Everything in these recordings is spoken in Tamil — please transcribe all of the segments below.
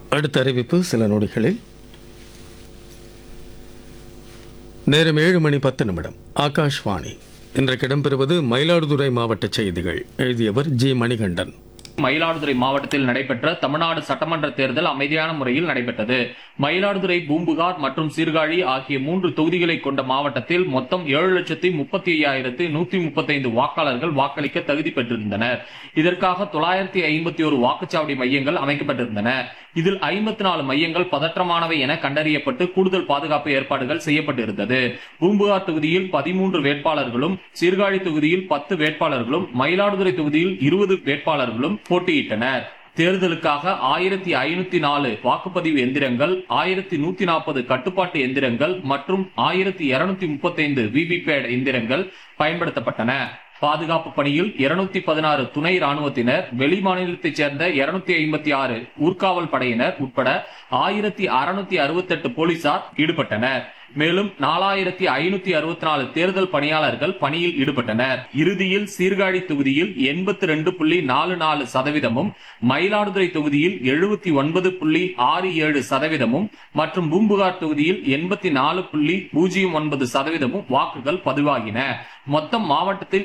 அடுத்த அறிவிப்பு சில நொடிகளில். நேரம் 7:10. ஆகாஷ்வாணி. இன்றைக்கு இடம்பெறுவது மயிலாடுதுறை மாவட்ட செய்திகள். எழுதியவர் ஜி. மணிகண்டன். மயிலாடுதுறை மாவட்டத்தில் நடைபெற்ற தமிழ்நாடு சட்டமன்ற தேர்தல் அமைதியான முறையில் நடைபெற்றது. மயிலாடுதுறை, பூம்புகார் மற்றும் சீர்காழி ஆகிய 3 தொகுதிகளை கொண்ட மாவட்டத்தில் மொத்தம் 7,35,135 வாக்காளர்கள் வாக்களிக்க தகுதி பெற்றிருந்தனர். இதற்காக 951 வாக்குச்சாவடி மையங்கள் அமைக்கப்பட்டிருந்தன. இதில் 54 மையங்கள் பதற்றமானவை என கண்டறியப்பட்டு கூடுதல் பாதுகாப்பு ஏற்பாடுகள் செய்யப்பட்டிருந்தது. பூம்புகார் தொகுதியில் 13 வேட்பாளர்களும், சீர்காழி தொகுதியில் 10 வேட்பாளர்களும், மயிலாடுதுறை தொகுதியில் 20 வேட்பாளர்களும் போட்டியிட்டனர். தேர்தலுக்காக 1504 வாக்குப்பதிவு எந்திரங்கள், 1140 கட்டுப்பாட்டு எந்திரங்கள் மற்றும் 1235 விவிபேட் எந்திரங்கள் பயன்படுத்தப்பட்டன. பாதுகாப்பு பணியில் 216 துணை ராணுவத்தினர், வெளிமாநிலத்தைச் சேர்ந்த 256 ஊர்காவல் படையினர் உட்பட 1668 போலீசார் ஈடுபட்டனர். மேலும் 4564 தேர்தல் பணியாளர்கள் பணியில் ஈடுபட்டனர். இறுதியில் சீர்காழி தொகுதியில் 82.44%, மயிலாடுதுறை தொகுதியில் 79.67% மற்றும் பூம்புகார் தொகுதியில் 84.09% வாக்குகள் பதிவாகின. மொத்தம் மாவட்டத்தில்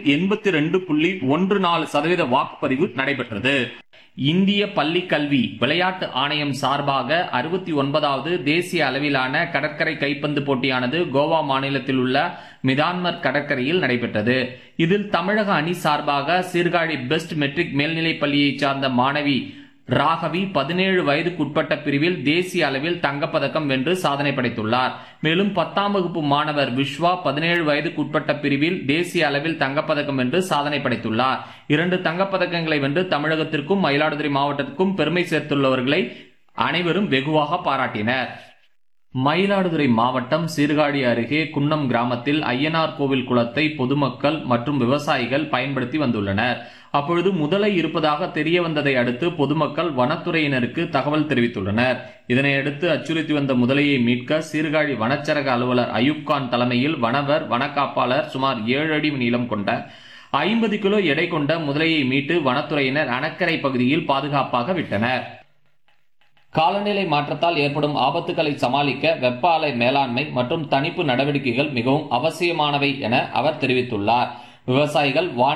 82.14% வாக்குப்பதிவு நடைபெற்றது. இந்திய பள்ளிக் கல்வி விளையாட்டு ஆணையம் சார்பாக 69வது தேசிய அளவிலான கடற்கரை கைப்பந்து போட்டியானது கோவா மாநிலத்தில் உள்ள மிதான்மர் கடற்கரையில் நடைபெற்றது. இதில் தமிழக அணி சார்பாக சீர்காழி பெஸ்ட் மெட்ரிக் மேல்நிலைப் பள்ளியை சார்ந்த மாணவி ராகவி 17 வயதுக்குட்பட்ட பிரிவில் தேசிய அளவில் தங்கப்பதக்கம் வென்று சாதனை படைத்துள்ளார். மேலும் 10ஆம் வகுப்பு மாணவர் விஸ்வா 17 வயதுக்குட்பட்ட பிரிவில் தேசிய அளவில் தங்கப்பதக்கம் வென்று சாதனை படைத்துள்ளார். 2 தங்கப்பதக்கங்களை வென்று தமிழகத்திற்கும் மயிலாடுதுறை மாவட்டத்திற்கும் பெருமை சேர்த்துள்ளவர்களை அனைவரும் வெகுவாக பாராட்டினர். மயிலாடுதுறை மாவட்டம் சீர்காழி அருகே குன்னம் கிராமத்தில் ஐயனார் கோவில் குளத்தை பொதுமக்கள் மற்றும் விவசாயிகள் பயன்படுத்தி வந்துள்ளனர். அப்பொழுது முதலை இருப்பதாக தெரிய வந்ததை அடுத்து பொதுமக்கள் வனத்துறையினருக்கு தகவல் தெரிவித்துள்ளனர். இதனையடுத்து அச்சுறுத்தி வந்த முதலையை மீட்க சீர்காழி வனச்சரக அலுவலர் அயூப்கான் தலைமையில் வனவர், வனக்காப்பாளர் சுமார் 7 அடி நீளம் கொண்ட 50 கிலோ எடை கொண்ட முதலையை மீட்டு வனத்துறையினர் அணக்கரை பகுதியில் பாதுகாப்பாக விட்டனர். காலநிலை மாற்றத்தால் ஏற்படும் ஆபத்துகளை சமாளிக்க வெப்ப அலை மேலாண்மை மற்றும் தணிப்பு நடவடிக்கைகள் மிகவும் அவசியமானவை என அவர் தெரிவித்துள்ளார். விவசாயிகள்